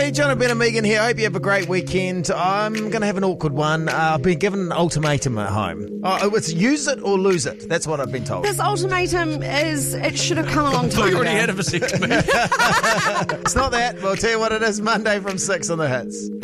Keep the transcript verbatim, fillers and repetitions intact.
Hey, John and Ben and Megan here. I hope you have a great weekend. I'm going to have an awkward one. Uh, I've been given an ultimatum at home. Oh, it's use it or lose it. That's what I've been told. This ultimatum is, it should have come a long time We ago. already had a vasectomy. It's not that. We'll tell you what it is Monday from six on the Hits.